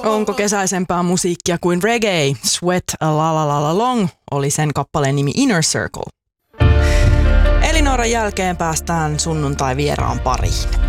Onko kesäisempää musiikkia kuin reggae? Sweat a la la la la long oli sen kappaleen nimi Inner Circle. Elinoran jälkeen päästään sunnuntai vieraan pariin.